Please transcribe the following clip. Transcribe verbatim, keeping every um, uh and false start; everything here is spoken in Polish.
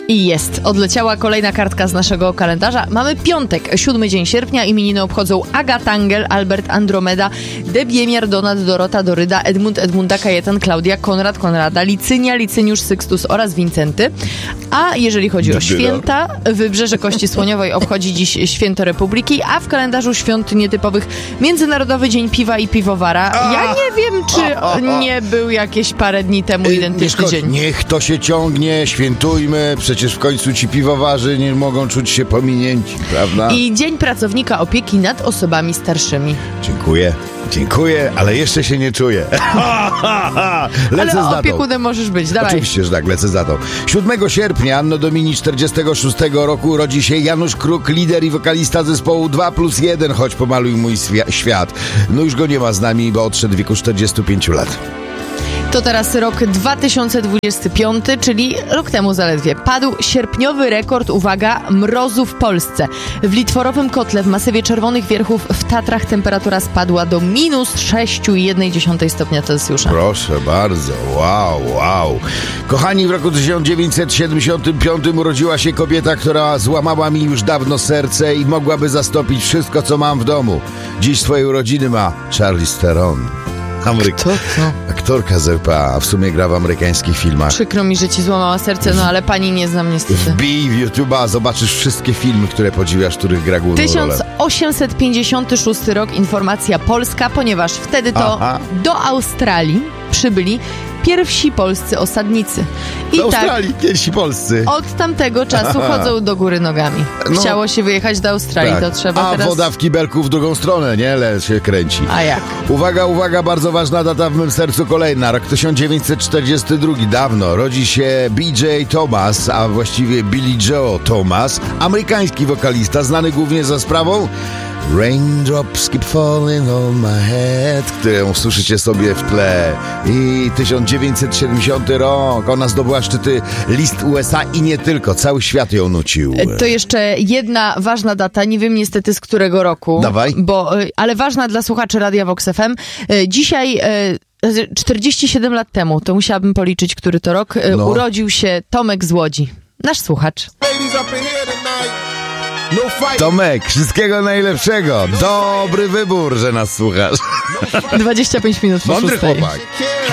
I jest. Odleciała kolejna kartka z naszego kalendarza. Mamy piątek, siódmy dzień sierpnia. Imieniny obchodzą Agata Angel, Albert Andromeda, Debiemiar, Donat, Dorota, Doryda, Edmund, Edmunda, Kajetan, Klaudia, Konrad, Konrada, Licynia, Licyniusz, Sykstus oraz Wincenty. A jeżeli chodzi o święta, Wybrzeże Kości Słoniowej obchodzi dziś Święto Republiki, a w kalendarzu świąt nietypowych Międzynarodowy Dzień Piwa i Piwowara. Ja nie wiem, czy nie był jakieś parę dni temu identyczny dzień. Niech to się ciągnie, świętujmy, przecież w końcu ci piwowarzy nie mogą czuć się pominięci, prawda? I Dzień Pracownika Opieki nad Osobami Starszymi. Dziękuję, dziękuję, ale jeszcze się nie czuję. Lecę ale z datą. opiekunem możesz być, dawaj. Oczywiście, że tak, lecę za to. siódmego sierpnia Anno Domini czterdziestego szóstego roku rodzi się Janusz Kruk, lider i wokalista zespołu dwa plus jeden, choć pomaluj mój swia- świat. No już go nie ma z nami, bo odszedł w wieku czterdziestu pięciu lat. To teraz rok dwa tysiące dwudziesty piąty, czyli rok temu zaledwie. Padł sierpniowy rekord, uwaga, mrozu w Polsce. W Litworowym Kotle w masywie Czerwonych Wierchów w Tatrach temperatura spadła do minus sześć przecinek jeden stopnia Celsjusza. Proszę bardzo, wow, wow. Kochani, w roku tysiąc dziewięćset siedemdziesiątym piątym urodziła się kobieta, która złamała mi już dawno serce i mogłaby zastąpić wszystko, co mam w domu. Dziś swoje urodziny ma Charlize Theron. Ameryk- Kto to? Aktorka z R P A, w sumie gra w amerykańskich filmach. Przykro mi, że ci złamała serce, no ale pani nie znam niestety. Wbij w YouTube'a, zobaczysz wszystkie filmy, które podziwiasz, w których gra główną rolę. tysiąc osiemset pięćdziesiąty szósty rok, informacja polska, ponieważ wtedy to Aha. do Australii przybyli pierwsi polscy osadnicy. I do Australii, pierwsi polscy. Od tamtego czasu chodzą do góry nogami. No. Chciało się wyjechać do Australii, Tak. to trzeba A teraz... woda w kibelku w drugą stronę, nie? Le się kręci. A jak? Uwaga, uwaga, bardzo ważna data w mym sercu kolejna. Rok tysiąc dziewięćset czterdziesty drugi, dawno. Rodzi się B J Thomas, a właściwie Billy Joe Thomas, amerykański wokalista, znany głównie za sprawą Raindrops Keep Falling on My Head, którą słyszycie sobie w tle. I tysiąc dziewięćset siedemdziesiąty rok, ona zdobyła szczyty list U S A i nie tylko, cały świat ją nucił. To jeszcze jedna ważna data, nie wiem niestety z którego roku. Dawaj. Bo, ale ważna dla słuchaczy Radia Vox F M. Dzisiaj... czterdzieści siedem lat temu, to musiałabym policzyć, który to rok, No. urodził się Tomek z Łodzi. Nasz słuchacz. Tomek, wszystkiego najlepszego. Dobry wybór, że nas słuchasz. dwadzieścia pięć minut po Mądry szóstej. chłopak.